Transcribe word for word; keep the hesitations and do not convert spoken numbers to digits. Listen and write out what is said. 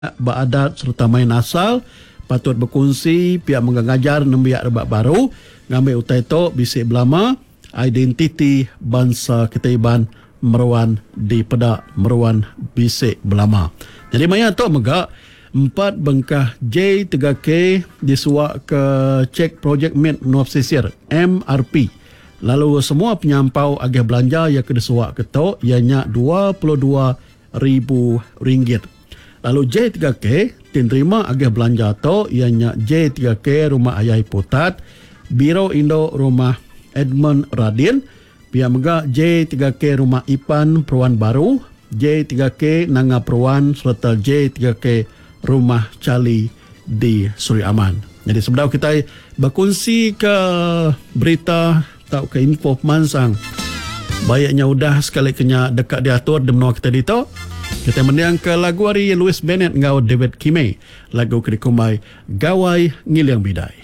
beradat serta main asal patut berkongsi pihak mengajar nembiak rebak baru ngambil utai to bisik belama identiti bangsa Ketaiban meruan di pedak meruan bisik belama. Jadi maya to megak empat bengkah J tiga K disuak ke cek projek mit menuap sisir M R P. Lalu semua penyampau agih belanja yang kedisuak ke to ianya dua puluh dua ribu ringgit. Lalu J tiga K terima agih belanja to ianya J tiga K Rumah Ayai Putat, Biro Indo Rumah Edmund Radin, pihak mega J tiga K Rumah Ipan Peruan Baru, J tiga K Nanga Peruan serta J tiga K Rumah Cali di Suri Aman. Jadi sebenarnya kita berkongsi ke berita atau ke info pemansang. Bayaknya udah sekali kena dekat diatur di menua kita dito. Kita mendiang ke lagu hari Louis Bennett ngau David Kimei. Lagu kedikumai Gawai Ngiliang Bidai.